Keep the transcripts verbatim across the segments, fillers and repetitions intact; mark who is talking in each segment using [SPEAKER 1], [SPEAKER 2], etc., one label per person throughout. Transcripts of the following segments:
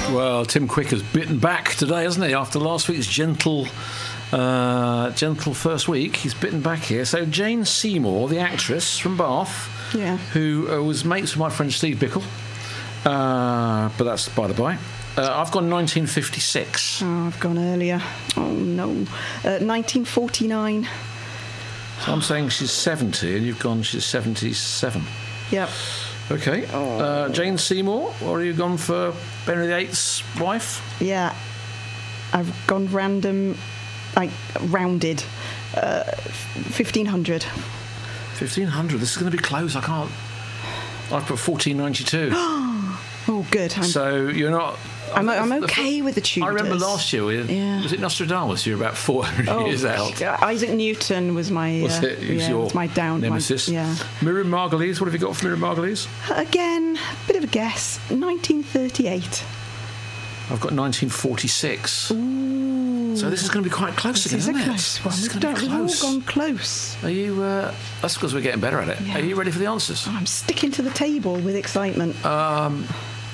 [SPEAKER 1] Well, Tim Quick has bitten back today, hasn't he? After last week's gentle, uh, gentle first week, he's bitten back here. So Jane Seymour, the actress from Bath,
[SPEAKER 2] yeah,
[SPEAKER 1] who uh, was mates with my friend Steve Bickle, uh, but that's by the by. Uh, I've gone nineteen fifty-six.
[SPEAKER 2] Oh, I've gone earlier. Oh no, uh, nineteen forty-nine.
[SPEAKER 1] So I'm saying she's seventy, and you've gone she's seventy-seven.
[SPEAKER 2] Yep.
[SPEAKER 1] Okay.
[SPEAKER 2] Oh.
[SPEAKER 1] Uh, Jane Seymour, or have you gone for Henry the Eighth's wife?
[SPEAKER 2] Yeah. I've gone random, like rounded. Uh, fifteen hundred.
[SPEAKER 1] fifteen hundred. This is going to be close. I can't. I've put fourteen ninety-two.
[SPEAKER 2] Oh, good. I'm,
[SPEAKER 1] so you're not.
[SPEAKER 2] I'm, I'm okay with the Tudors.
[SPEAKER 1] I remember last year, we,
[SPEAKER 2] yeah.
[SPEAKER 1] was it Nostradamus? You were about four hundred
[SPEAKER 2] oh,
[SPEAKER 1] years out.
[SPEAKER 2] Isaac Newton was my.
[SPEAKER 1] Was
[SPEAKER 2] uh,
[SPEAKER 1] it? He was
[SPEAKER 2] yeah,
[SPEAKER 1] your
[SPEAKER 2] was my down.
[SPEAKER 1] nemesis.
[SPEAKER 2] My, yeah.
[SPEAKER 1] Miriam Margolyes. What have you got for Miriam Margolyes?
[SPEAKER 2] Again, bit of a guess. nineteen thirty-eight.
[SPEAKER 1] I've got nineteen forty-six.
[SPEAKER 2] Ooh.
[SPEAKER 1] So this is going to be quite close
[SPEAKER 2] this
[SPEAKER 1] again,
[SPEAKER 2] is
[SPEAKER 1] isn't
[SPEAKER 2] a
[SPEAKER 1] it?
[SPEAKER 2] close one.
[SPEAKER 1] This is
[SPEAKER 2] We've,
[SPEAKER 1] going to be
[SPEAKER 2] done, we've
[SPEAKER 1] close.
[SPEAKER 2] all gone close.
[SPEAKER 1] Are you? Uh, that's because we're getting better at it.
[SPEAKER 2] Yeah.
[SPEAKER 1] Are you ready for the answers?
[SPEAKER 2] Oh, I'm sticking to the table with excitement.
[SPEAKER 1] Um.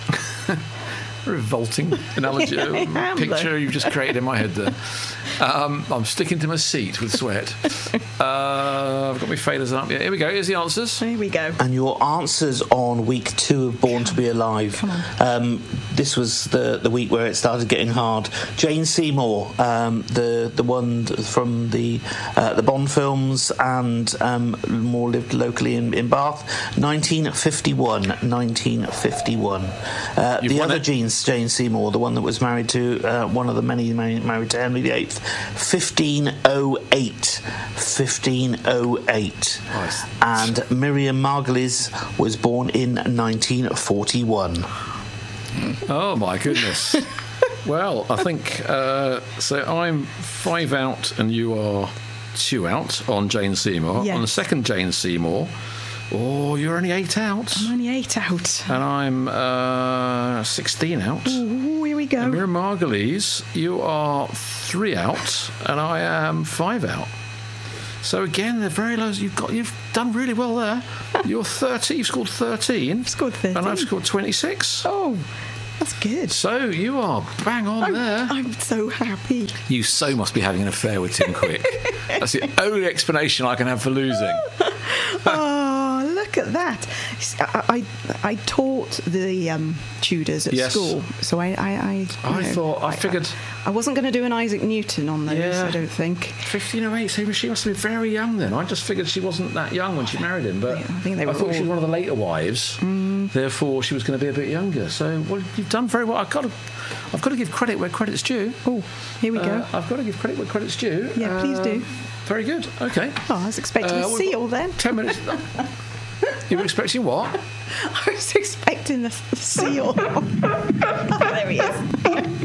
[SPEAKER 1] Revolting analogy
[SPEAKER 2] Yeah, I am,
[SPEAKER 1] picture
[SPEAKER 2] though.
[SPEAKER 1] you've just created in my head there. Um, I'm sticking to my seat with sweat. Uh, I've got my faders up. Yeah, here we go. Here's the answers.
[SPEAKER 2] Here we go.
[SPEAKER 3] And your answers on week two of Born to Be Alive.
[SPEAKER 2] Come on.
[SPEAKER 3] Um, this was the, the week where it started getting hard. Jane Seymour, um, the the one from the uh, the Bond films and um, more lived locally in, in Bath. nineteen fifty-one. nineteen fifty-one. Uh, the other
[SPEAKER 1] it.
[SPEAKER 3] Jane, Jane Seymour, the one that was married to uh, one of the many married, married to Henry the Eighth. fifteen oh eight. fifteen oh eight.
[SPEAKER 1] Nice.
[SPEAKER 3] And Miriam Margolyes was born in nineteen forty-one.
[SPEAKER 1] Oh my goodness. Well, I think uh, so. I'm five out, and you are two out on Jane Seymour.
[SPEAKER 2] Yes.
[SPEAKER 1] On the second Jane Seymour, oh, you're only eight out,
[SPEAKER 2] I'm only eight out.
[SPEAKER 1] and I'm uh, sixteen out.
[SPEAKER 2] Ooh, here we go.
[SPEAKER 1] And Miriam Margolyes, you are three out, and I am five out. So again, they're very low. You've got, you've done really well there. You're thirty. You've scored thirteen.
[SPEAKER 2] I've scored thirteen.
[SPEAKER 1] And I've scored twenty-six.
[SPEAKER 2] Oh, that's good.
[SPEAKER 1] So you are bang on
[SPEAKER 2] I'm,
[SPEAKER 1] there.
[SPEAKER 2] I'm so happy.
[SPEAKER 1] You so must be having an affair with Tim Quick. That's the only explanation I can have for losing.
[SPEAKER 2] Oh, look at that. I, I, I taught the um, Tudors at
[SPEAKER 1] Yes.
[SPEAKER 2] school, so I... I, I, you
[SPEAKER 1] I
[SPEAKER 2] know,
[SPEAKER 1] thought, I figured...
[SPEAKER 2] I, I wasn't going to do an Isaac Newton on those,
[SPEAKER 1] Yeah.
[SPEAKER 2] I don't think.
[SPEAKER 1] fifteen oh eight, so she must have been very young then. I just figured she wasn't that young when she married him, but
[SPEAKER 2] I think they were
[SPEAKER 1] thought she was
[SPEAKER 2] all-
[SPEAKER 1] one of the later wives. Mm. Therefore, she was going to be a bit younger. So, well, you've done very well. I've got to, I've got to give credit where credit's due.
[SPEAKER 2] Oh, here we go.
[SPEAKER 1] Uh, I've got to give credit where credit's due.
[SPEAKER 2] Yeah, please
[SPEAKER 1] Uh,
[SPEAKER 2] do.
[SPEAKER 1] Very good. Okay.
[SPEAKER 2] Oh, I was expecting
[SPEAKER 1] Uh,
[SPEAKER 2] a
[SPEAKER 1] we've
[SPEAKER 2] seal then.
[SPEAKER 1] Ten minutes. You were expecting what?
[SPEAKER 2] I was expecting the, the seal. Oh, there he is.